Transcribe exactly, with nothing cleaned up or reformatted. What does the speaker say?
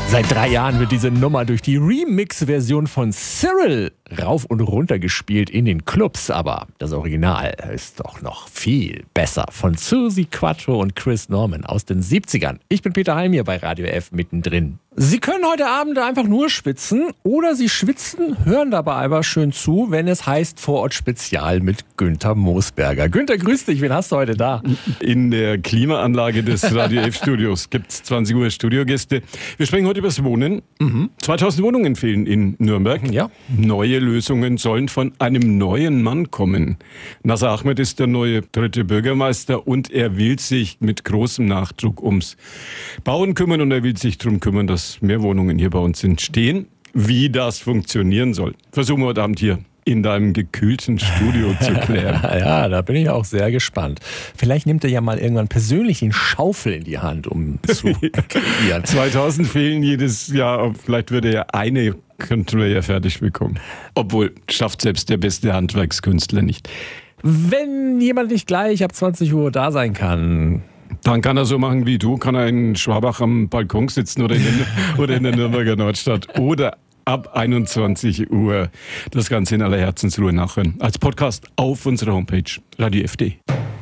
Seit drei Jahren wird diese Nummer durch die Remix-Version von Cyril rauf und runter gespielt in den Clubs. Aber das Original ist doch noch viel besser. Von Suzi Quatro und Chris Norman aus den siebzigern. Ich bin Peter Heim hier bei Radio F mittendrin. Sie können heute Abend einfach nur schwitzen oder Sie schwitzen, hören dabei aber schön zu, wenn es heißt Vorort Spezial mit Günther Moosberger. Günther, grüß dich, wen hast du heute da? In der Klimaanlage des Radio F-Studios gibt es zwanzig Uhr Studiogäste. Wir sprechen heute über das Wohnen. Mhm. zweitausend Wohnungen fehlen in Nürnberg. Ja. Neue Lösungen sollen von einem neuen Mann kommen. Nasser Ahmed ist der neue dritte Bürgermeister und er will sich mit großem Nachdruck ums Bauen kümmern und er will sich darum kümmern, dass mehr Wohnungen hier bei uns entstehen. Wie das funktionieren soll, versuchen wir heute Abend hier in deinem gekühlten Studio zu klären. Ja, da bin ich auch sehr gespannt. Vielleicht nimmt er ja mal irgendwann persönlich den Schaufel in die Hand, um zu kreieren. zweitausend fehlen jedes Jahr. Vielleicht würde er eine, könnten wir ja fertig bekommen. Obwohl, schafft selbst der beste Handwerkskünstler nicht. Wenn jemand nicht gleich ab zwanzig Uhr da sein kann, dann kann er so machen wie du, kann er in Schwabach am Balkon sitzen oder in, den, oder in der Nürnberger Nordstadt oder ab einundzwanzig Uhr das Ganze in aller Herzensruhe nachhören. Als Podcast auf unserer Homepage radio F D.